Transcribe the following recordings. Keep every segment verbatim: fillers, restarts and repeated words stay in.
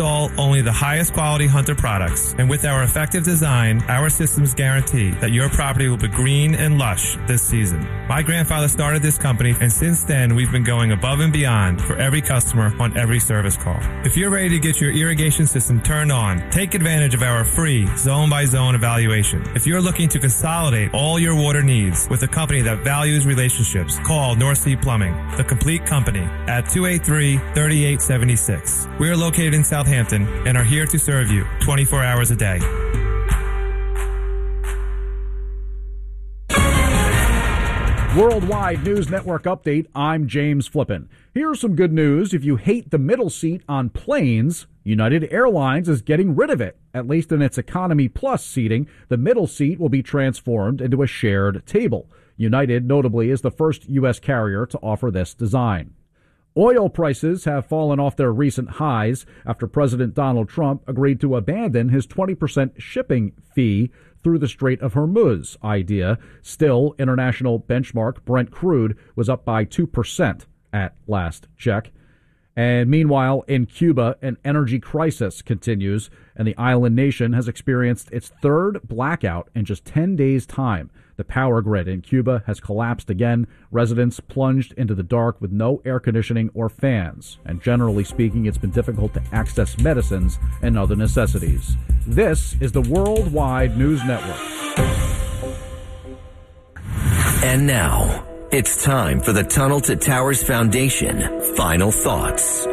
install only the highest quality Hunter products, and with our effective design, our systems guarantee that your property will be green and lush this season. My grandfather started this company, and since then, we've been going above and beyond for every customer on every service call. If you're ready to get your irrigation system turned on, take advantage of our free zone-by-zone evaluation. If you're looking to consolidate all your water needs with a company that values relationships, call North Sea Plumbing, the complete company, at two eight three, three eight seven six. We are located in Southampton and are here to serve you twenty-four hours a day. Worldwide News Network update, I'm James Flippin. Here's some good news. If you hate the middle seat on planes, United Airlines is getting rid of it. At least in its Economy Plus seating, the middle seat will be transformed into a shared table. United, notably, is the first U S carrier to offer this design. Oil prices have fallen off their recent highs after President Donald Trump agreed to abandon his twenty percent shipping fee through the Strait of Hormuz idea. Still, international benchmark Brent crude was up by two percent at last check. And meanwhile, in Cuba, an energy crisis continues, and the island nation has experienced its third blackout in just ten days' time. The power grid in Cuba has collapsed again. Residents plunged into the dark with no air conditioning or fans. And generally speaking, it's been difficult to access medicines and other necessities. This is the Worldwide News Network. And now, it's time for the Tunnel to Towers Foundation Final Thoughts.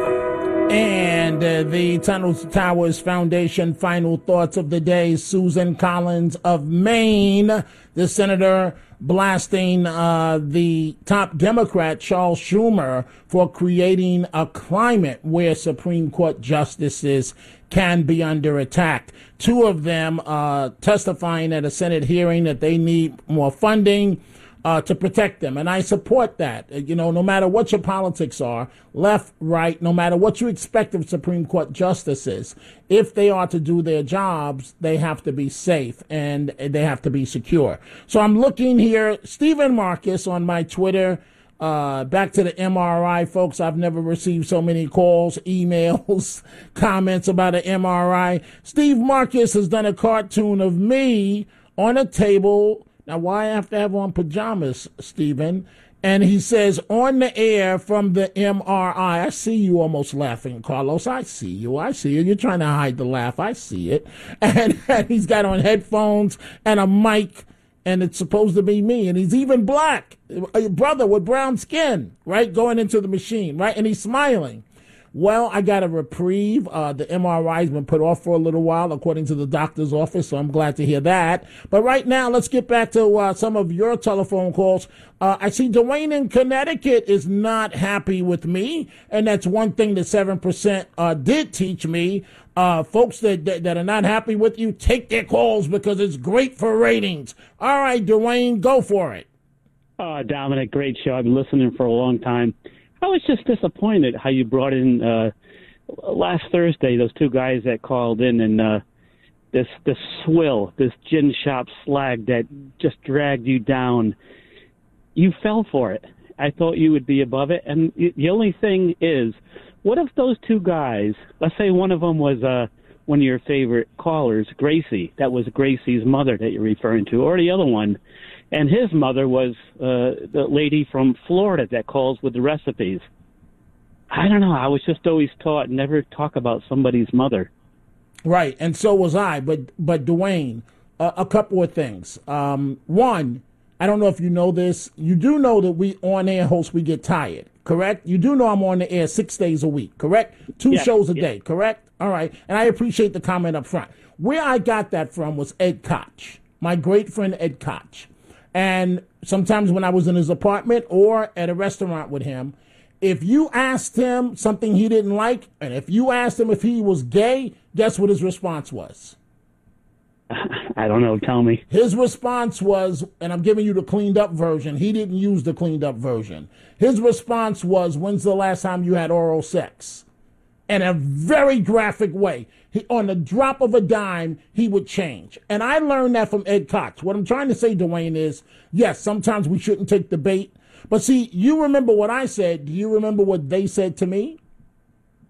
And uh, the Tunnel to Towers Foundation final thoughts of the day, Susan Collins of Maine, the senator blasting uh, the top Democrat, Charles Schumer, for creating a climate where Supreme Court justices can be under attack. Two of them uh, testifying at a Senate hearing that they need more funding Uh, to protect them. And I support that. Uh, you know, no matter what your politics are, left, right, no matter what you expect of Supreme Court justices, if they are to do their jobs, they have to be safe and they have to be secure. So I'm looking here, Stephen Marcus on my Twitter, uh, back to the M R I, folks. I've never received so many calls, emails, comments about an M R I. Steve Marcus has done a cartoon of me on a table. Now, why I have to have on pajamas, Stephen? And he says, on the air from the M R I. I see you almost laughing, Carlos. I see you. I see you. You're trying to hide the laugh. I see it. And, and he's got on headphones and a mic, and it's supposed to be me. And he's even black, a brother with brown skin, right, going into the machine, right? And he's smiling. Well, I got a reprieve. Uh, the M R I has been put off for a little while, according to the doctor's office, so I'm glad to hear that. But right now, let's get back to uh, some of your telephone calls. Uh, I see Dwayne in Connecticut is not happy with me, and that's one thing that seven percent uh, did teach me. Uh, folks that, that that are not happy with you, take their calls because it's great for ratings. All right, Dwayne, go for it. Uh, Dominic, great show. I've been listening for a long time. I was just disappointed how you brought in uh, last Thursday those two guys that called in and uh, this this swill, this gin shop slag that just dragged you down. You fell for it. I thought you would be above it. And the only thing is, what if those two guys, let's say one of them was uh, one of your favorite callers, Gracie, that was Gracie's mother that you're referring to, or the other one, and his mother was uh, the lady from Florida that calls with the recipes. I don't know. I was just always taught never talk about somebody's mother. Right, and so was I. But, but Dwayne, uh, a couple of things. Um, one, I don't know if you know this. You do know that we on-air hosts, we get tired, correct? You do know I'm on the air six days a week, correct? Two yes, shows a yes. day, correct? All right, and I appreciate the comment up front. Where I got that from was Ed Koch, my great friend Ed Koch. And sometimes when I was in his apartment or at a restaurant with him, if you asked him something he didn't like, and if you asked him if he was gay, guess what his response was? I don't know. Tell me. His response was, and I'm giving you the cleaned up version. He didn't use the cleaned up version. His response was, when's the last time you had oral sex? In a very graphic way. He, on the drop of a dime, he would change. And I learned that from Ed Koch. What I'm trying to say, Dwayne, is, yes, sometimes we shouldn't take the bait. But see, you remember what I said. Do you remember what they said to me?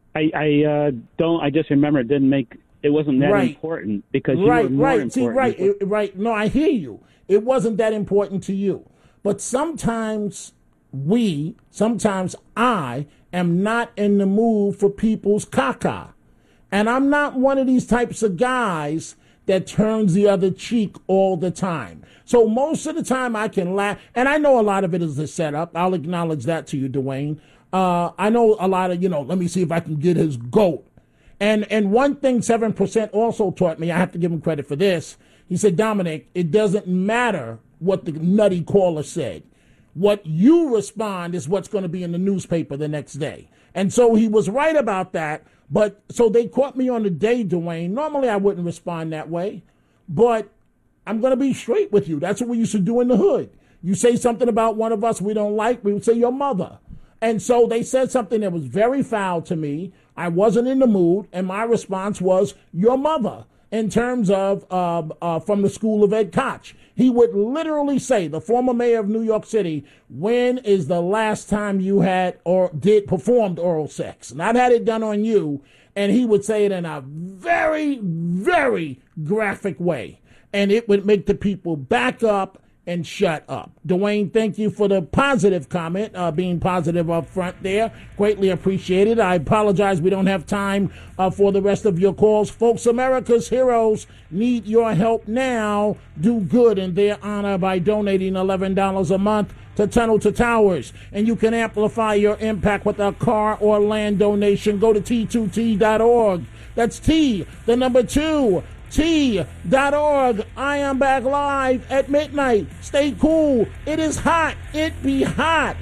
I, I uh, don't. I just remember it didn't make. It wasn't that right. important because you right, were more right. important. See, right, it, right. No, I hear you. It wasn't that important to you, but sometimes we, sometimes I, am not in the mood for people's caca, and I'm not one of these types of guys that turns the other cheek all the time. So most of the time I can laugh, and I know a lot of it is a setup. I'll acknowledge that to you, Dwayne. Uh, I know a lot of, you know, let me see if I can get his goat. And and one thing seven percent also taught me, I have to give him credit for this. He said, Dominic, it doesn't matter what the nutty caller said. What you respond is what's going to be in the newspaper the next day. And so he was right about that. But so they caught me on the day, Dwayne. Normally I wouldn't respond that way. But I'm going to be straight with you. That's what we used to do in the hood. You say something about one of us we don't like, we would say your mother. And so they said something that was very foul to me. I wasn't in the mood, and my response was your mother in terms of uh, uh, from the school of Ed Koch. He would literally say, the former mayor of New York City, when is the last time you had or did performed oral sex? Not had it done on you. And he would say it in a very, very graphic way. And it would make the people back up and shut up. Dwayne, thank you for the positive comment, uh, being positive up front there. Greatly appreciated. I apologize we don't have time uh, for the rest of your calls. Folks, America's heroes need your help now. Do good in their honor by donating eleven dollars a month to Tunnel to Towers. And you can amplify your impact with a car or land donation. Go to T two T dot org. That's T, the number two. T dot org. I am back live at midnight. Stay cool. It is hot. It be hot.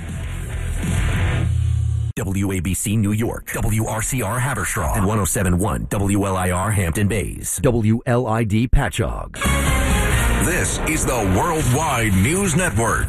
W A B C New York, W R C R Haverstraw, and one oh seven point one W L I R Hampton Bays, W L I D Patchogue. This is the Worldwide News Network.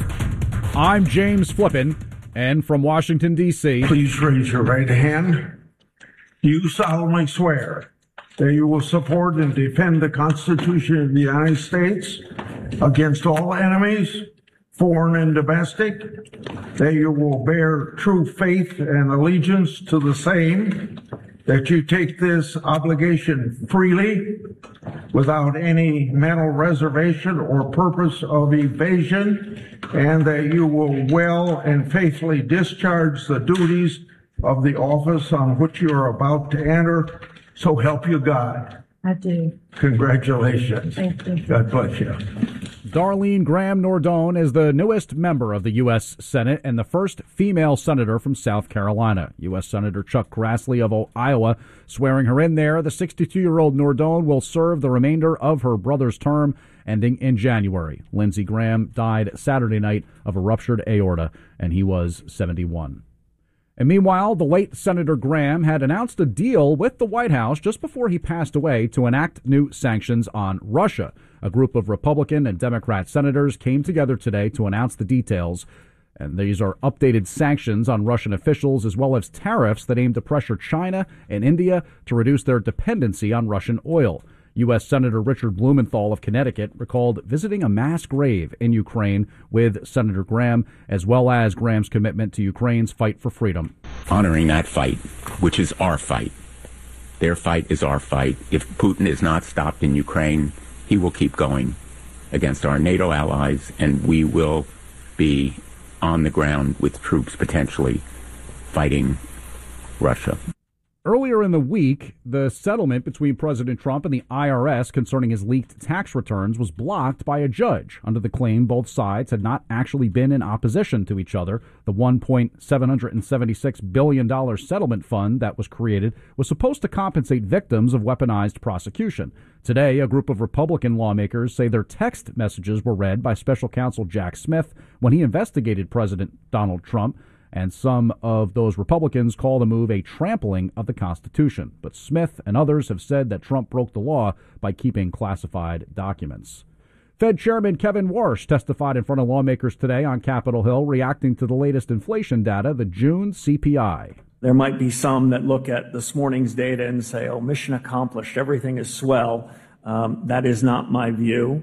I'm James Flippin, and from Washington, D C Please raise your right hand. Do you solemnly swear that you will support and defend the Constitution of the United States against all enemies, foreign and domestic, that you will bear true faith and allegiance to the same, that you take this obligation freely, without any mental reservation or purpose of evasion, and that you will well and faithfully discharge the duties of the office on which you are about to enter. So help you God. I do. Congratulations. Thank you. God bless you. Darlene Graham Nordone is the newest member of the U S Senate and the first female senator from South Carolina. U S Senator Chuck Grassley of Iowa swearing her in there. The sixty-two-year-old Nordone will serve the remainder of her brother's term, ending in January. Lindsey Graham died Saturday night of a ruptured aorta, and he was seventy-one. And meanwhile, the late Senator Graham had announced a deal with the White House just before he passed away to enact new sanctions on Russia. A group of Republican and Democrat senators came together today to announce the details. And these are updated sanctions on Russian officials, as well as tariffs that aim to pressure China and India to reduce their dependency on Russian oil. U S. Senator Richard Blumenthal of Connecticut recalled visiting a mass grave in Ukraine with Senator Graham, as well as Graham's commitment to Ukraine's fight for freedom. Honoring that fight, which is our fight. Their fight is our fight. If Putin is not stopped in Ukraine, he will keep going against our NATO allies, and we will be on the ground with troops potentially fighting Russia. Earlier in the week, the settlement between President Trump and the I R S concerning his leaked tax returns was blocked by a judge under the claim both sides had not actually been in opposition to each other. The one point seven seven six billion dollars settlement fund that was created was supposed to compensate victims of weaponized prosecution. Today, a group of Republican lawmakers say their text messages were read by special counsel Jack Smith when he investigated President Donald Trump. And some of those Republicans call the move a trampling of the Constitution. But Smith and others have said that Trump broke the law by keeping classified documents. Fed Chairman Kevin Warsh testified in front of lawmakers today on Capitol Hill, reacting to the latest inflation data, the June C P I. There might be some that look at this morning's data and say, oh, mission accomplished, everything is swell. Um, that is not my view.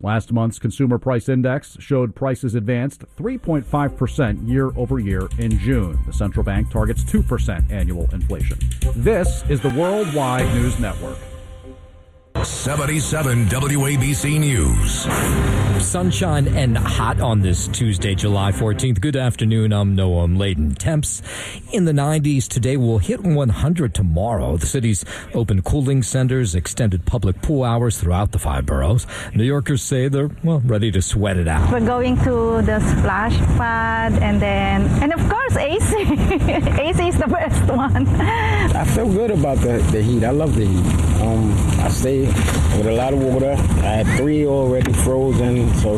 Last month's Consumer Price Index showed prices advanced three point five percent year over year in June. The central bank targets two percent annual inflation. This is the Worldwide News Network. seventy-seven W A B C News. Sunshine and hot on this Tuesday, July fourteenth. Good afternoon. I'm Noam Layden. Temps in the nineties today will hit one hundred tomorrow. The city's open cooling centers extended public pool hours throughout the five boroughs. New Yorkers say they're, well, ready to sweat it out. We're going to the splash pad and then, and of course, A C. A C is the best one. I feel good about the, the heat. I love the heat. Um, I stay with a lot of water. I had three already frozen, so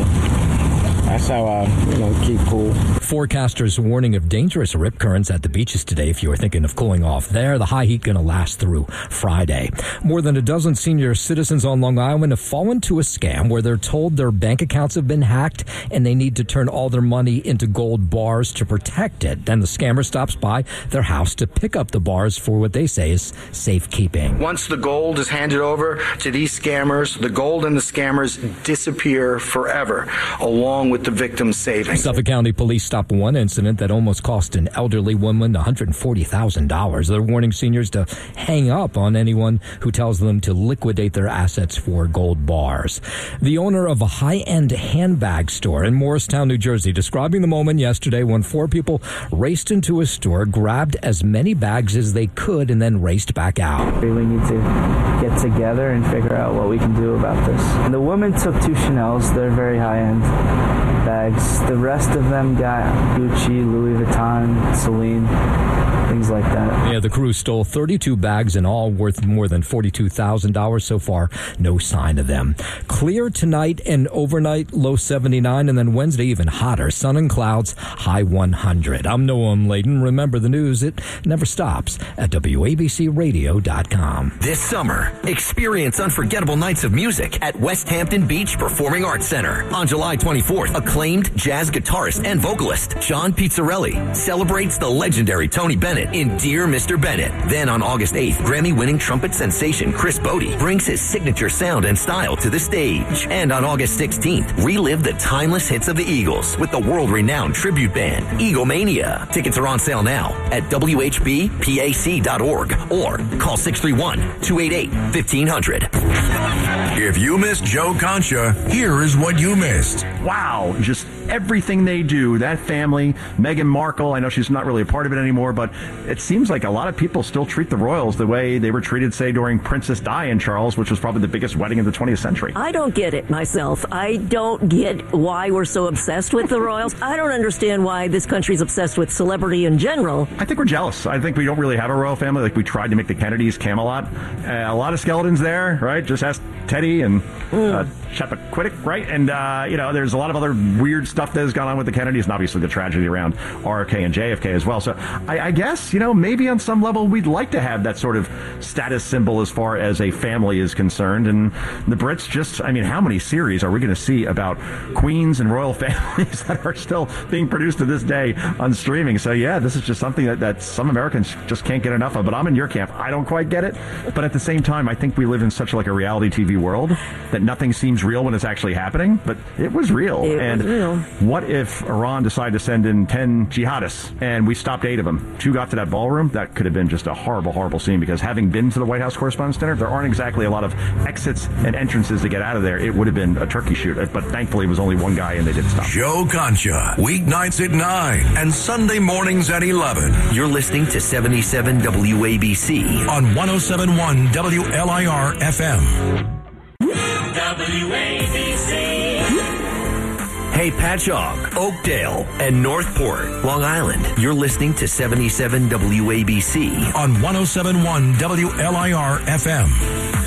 that's how I, you know, keep cool. Forecasters warning of dangerous rip currents at the beaches today if you are thinking of cooling off there. The high heat going to last through Friday. More than a dozen senior citizens on Long Island have fallen to a scam where they're told their bank accounts have been hacked and they need to turn all their money into gold bars to protect it. Then the scammer stops by their house to pick up the bars for what they say is safekeeping. Once the gold is handed over to these scammers, the gold and the scammers disappear forever, along with the victim's savings. Suffolk County Police stopped one incident that almost cost an elderly woman one hundred forty thousand dollars. They're warning seniors to hang up on anyone who tells them to liquidate their assets for gold bars. The owner of a high-end handbag store in Morristown, New Jersey, describing the moment yesterday when four people raced into a store, grabbed as many bags as they could, and then raced back out. We need to get together and figure out what we can do about this. And the woman took two Chanels. They're very high-end bags. The rest of them got Gucci, Louis Vuitton, Celine, things like that. Yeah, the crew stole thirty-two bags in all, worth more than forty-two thousand dollars so far. No sign of them. Clear tonight and overnight, low seventy-nine, and then Wednesday even hotter. Sun and clouds, high one hundred. I'm Noam Layden. Remember the news, it never stops at W A B C radio dot com. This summer, experience unforgettable nights of music at West Hampton Beach Performing Arts Center. On July twenty-fourth, acclaimed jazz guitarist and vocalist John Pizzarelli celebrates the legendary Tony Bennett in Dear Mister Bennett. Then on August eighth, Grammy-winning trumpet sensation Chris Bodie brings his signature sound and style to the stage. And on August sixteenth, relive the timeless hits of the Eagles with the world-renowned tribute band Eaglemania. Tickets are on sale now at W H B P A C dot org or call six three one, two eight eight, fifteen hundred. If you missed Joe Concha, here is what you missed. Wow, just everything they do, that family, Meghan Markle, I know she's not really a part of it anymore, but it seems like a lot of people still treat the royals the way they were treated, say, during Princess Di and Charles, which was probably the biggest wedding of the twentieth century. I don't get it myself. I don't get why we're so obsessed with the royals. I don't understand why this country's obsessed with celebrity in general. I think we're jealous. I think we don't really have a royal family like we tried to make the Kennedys Camelot. Uh, a lot of skeletons there, right? Just ask Teddy and uh, Chappaquiddick, right? And, uh, you know, there's a lot of other weird stuff that has gone on with the Kennedys and obviously the tragedy around R F K and J F K as well. So I, I guess, you know, maybe on some level we'd like to have that sort of status symbol as far as a family is concerned. And the Brits just, I mean, how many series are we going to see about queens and royal families that are still being produced to this day on streaming? So, yeah, this is just something that, that some Americans just can't get enough of. But I'm in your camp. I don't quite get it. But at the same time, I think we live in such like a reality T V world that nothing seems real when it's actually happening. But it was real. It and was real. What if Iran decided to send in ten jihadists and we stopped eight of them? Two got to that ballroom. That could have been just a horrible, horrible scene because having been to the White House Correspondents' Dinner, there aren't exactly a lot of exits and entrances to get out of there. It would have been a turkey shoot. But thankfully, it was only one guy and they did stop. Joe Concha, weeknights at nine and Sunday mornings at eleven. You're listening to seventy-seven W A B C on one oh seven point one W L I R F M. W A B C. Hey, Patchogue, Oakdale, and Northport, Long Island. You're listening to seventy-seven W A B C on one oh seven point one W L I R F M.